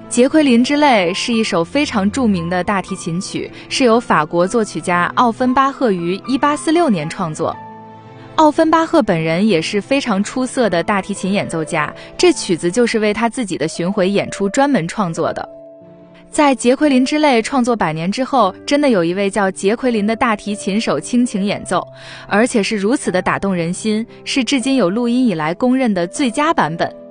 杰奎琳之泪是一首非常著名的大提琴曲，是由法国作曲家奥芬巴赫于1846年创作。奥芬巴赫本人也是非常出色的大提琴演奏家，这曲子就是为他自己的巡回演出专门创作的。在杰奎琳之泪创作100年之后，真的有一位叫杰奎琳的大提琴手倾情演奏，而且是如此的打动人心，是至今有录音以来公认的最佳版本。